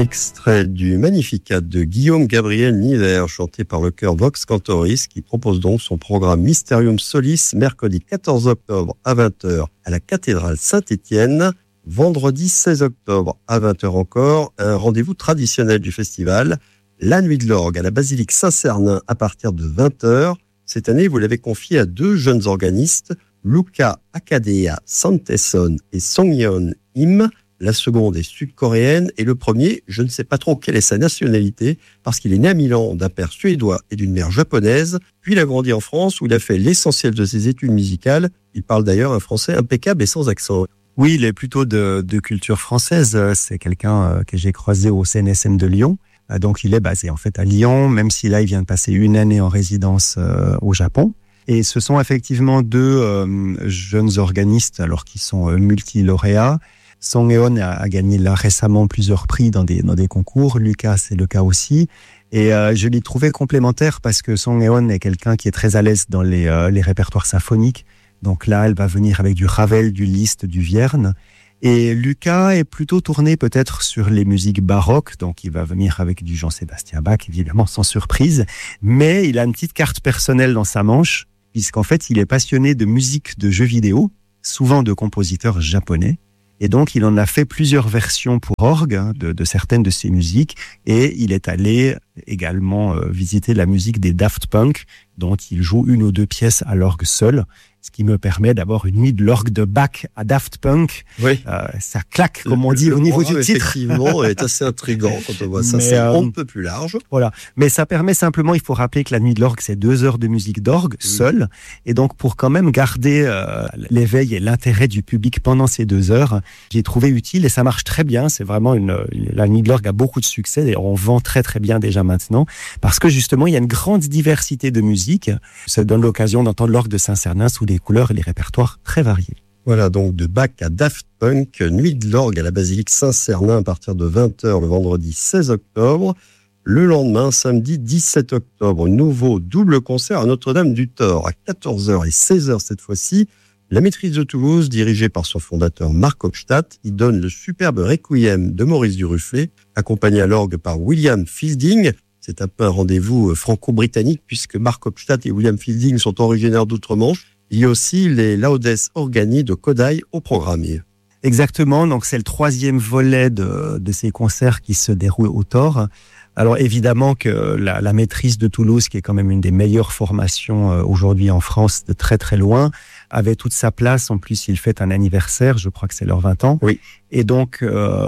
Extrait du Magnificat de Guillaume Gabriel Niver, chanté par le chœur Vox Cantoris, qui propose donc son programme Mysterium Solis, mercredi 14 octobre à 20h à la cathédrale Saint-Étienne, vendredi 16 octobre à 20h encore, un rendez-vous traditionnel du festival, la Nuit de l'Orgue à la basilique Saint-Cernin à partir de 20h. Cette année, vous l'avez confié à deux jeunes organistes, Luca Akadea Santesson et Songyeon Im. La seconde est sud-coréenne et le premier, je ne sais pas trop quelle est sa nationalité, parce qu'il est né à Milan d'un père suédois et d'une mère japonaise, puis il a grandi en France où il a fait l'essentiel de ses études musicales. Il parle d'ailleurs un français impeccable et sans accent. Oui, il est plutôt de culture française. C'est quelqu'un que j'ai croisé au CNSM de Lyon. Donc il est basé en fait à Lyon, même si là il vient de passer une année en résidence au Japon. Et ce sont effectivement deux jeunes organistes, alors qui sont multilauréats. Songyeon a gagné là récemment plusieurs prix dans des concours. Lucas, c'est le cas aussi. Et je l'ai trouvé complémentaire parce que Songyeon est quelqu'un qui est très à l'aise dans les répertoires symphoniques. Donc là, elle va venir avec du Ravel, du Liszt, du Vierne. Et Lucas est plutôt tourné peut-être sur les musiques baroques. Donc il va venir avec du Jean-Sébastien Bach, évidemment, sans surprise. Mais il a une petite carte personnelle dans sa manche, puisqu'en fait, il est passionné de musique de jeux vidéo, souvent de compositeurs japonais. Et donc, il en a fait plusieurs versions pour orgue de certaines de ses musiques. Et il est allé également visiter la musique des Daft Punk, dont il joue une ou deux pièces à l'orgue seul. Ce qui me permet d'avoir une nuit de l'orgue de Bach à Daft Punk. Oui. Ça claque, comme on dit, au niveau du titre. Effectivement, est assez intriguant quand on voit ça. C'est un peu plus large. Voilà. Mais ça permet simplement, il faut rappeler que la nuit de l'orgue, c'est 2 heures de musique d'orgue, seule. Et donc, pour quand même garder l'éveil et l'intérêt du public pendant ces 2 heures, j'ai trouvé utile et ça marche très bien. C'est vraiment la nuit de l'orgue a beaucoup de succès. D'ailleurs, on vend très très bien déjà maintenant. Parce que justement, il y a une grande diversité de musique. Ça donne l'occasion d'entendre l'orgue de Saint-Cernin sous les couleurs et les répertoires très variés. Voilà, donc de Bach à Daft Punk, Nuit de l'Orgue à la basilique Saint-Cernin à partir de 20h le vendredi 16 octobre. Le lendemain, samedi 17 octobre, nouveau double concert à Notre-Dame-du-Thor à 14h et 16h cette fois-ci. La Maîtrise de Toulouse, dirigée par son fondateur Marc Hofstadt, y donne le superbe Requiem de Maurice Duruflé, accompagné à l'orgue par William Fielding. C'est un peu un rendez-vous franco-britannique puisque Marc Hofstadt et William Fielding sont originaires d'Outre-Manche. Il y a aussi les Laudes Organi de Kodály au programme. Exactement, donc c'est le 3e volet de ces concerts qui se déroulent au Thor. Alors évidemment que la Maîtrise de Toulouse, qui est quand même une des meilleures formations aujourd'hui en France de très très loin, avait toute sa place. En plus, il fête un anniversaire, je crois que c'est leurs 20 ans. Oui. Et donc,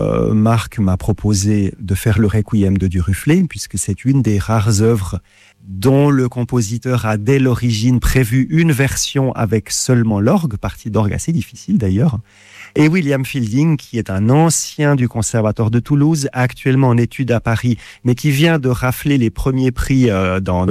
Marc m'a proposé de faire le Requiem de Duruflé, puisque c'est une des rares œuvres dont le compositeur a dès l'origine prévu une version avec seulement l'orgue, partie d'orgue assez difficile d'ailleurs. Et William Fielding, qui est un ancien du Conservatoire de Toulouse, actuellement en études à Paris, mais qui vient de rafler les premiers prix dans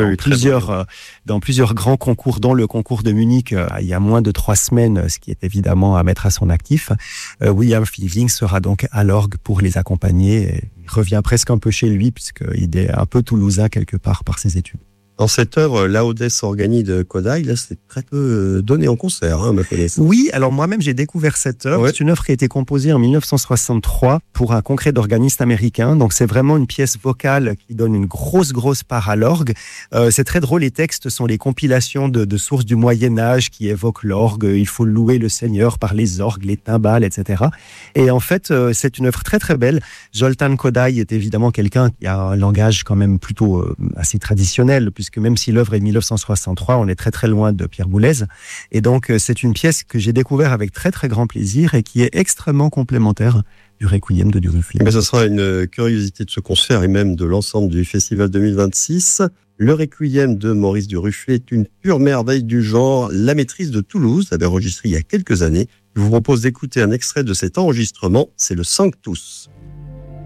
plusieurs grands concours, dont le concours de Munich il y a moins de 3 semaines, ce qui est évidemment à mettre à son actif. William Fielding sera donc à l'orgue pour les accompagner. Et il revient presque un peu chez lui, puisqu'il est un peu toulousain quelque part par ses études. Dans cette œuvre, Laudes Organi de Kodály, là, c'est très peu donné en concert, ma connaissance. Oui, alors moi-même, j'ai découvert cette œuvre. Ouais. C'est une œuvre qui a été composée en 1963 pour un congrès d'organistes américains. Donc, c'est vraiment une pièce vocale qui donne une grosse part à l'orgue. C'est très drôle. Les textes sont les compilations de sources du Moyen-Âge qui évoquent l'orgue. Il faut louer le Seigneur par les orgues, les timbales, etc. Et en fait, c'est une œuvre très, très belle. Zoltán Kodály est évidemment quelqu'un qui a un langage quand même plutôt assez traditionnel, puisque même si l'œuvre est de 1963, on est très très loin de Pierre Boulez. Et donc, c'est une pièce que j'ai découvert avec très très grand plaisir et qui est extrêmement complémentaire du Requiem de Duruflé. Mais ce sera une curiosité de ce concert et même de l'ensemble du festival 2026. Le Requiem de Maurice Duruflé est une pure merveille du genre. La Maîtrise de Toulouse avait enregistré il y a quelques années. Je vous propose d'écouter un extrait de cet enregistrement. C'est le Sanctus.